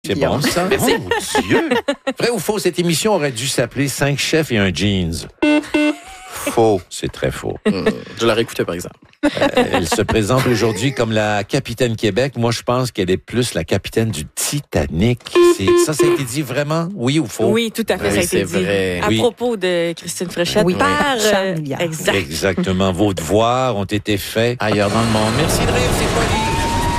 C'est bon, ça? Merci. Oh, Dieu! Vrai ou faux, cette émission aurait dû s'appeler 5 chefs et un jeans. Faux. C'est très faux. Je l'aurais écouté, par exemple. Elle se présente aujourd'hui comme la capitaine Québec. Moi, je pense qu'elle est plus la capitaine du Titanic. Ça a été dit vraiment? Oui ou faux? Oui, tout à fait, Oui, ça a été c'est dit. vrai. À Oui. propos de Christine Fréchette Oui. par... Charles Milliard. Exact. Exactement. Vos devoirs ont été faits ailleurs dans le monde. Merci de rire, c'est pas